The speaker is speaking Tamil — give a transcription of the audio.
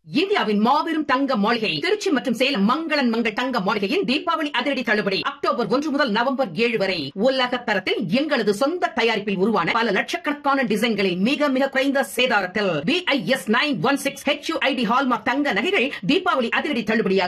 இந்தியாவின் மாபெரும் தங்க மாளிகை திருச்சி மற்றும் சேலம் மங்களன் மங்கள் தங்க மாளிகையின் தீபாவளி அதிரடி தள்ளுபடி அக்டோபர் 1 முதல் நவம்பர் 7 வரை உலக தரத்தில் எங்களது சொந்த தயாரிப்பில் உருவான பல லட்சக்கணக்கான டிசைன்களில் மிக மிக குறைந்த சேதாரத்தில் BIS 916 HUID ஹால்மார்க் தங்க நகைகள் தீபாவளி அதிரடி தள்ளுபடியாக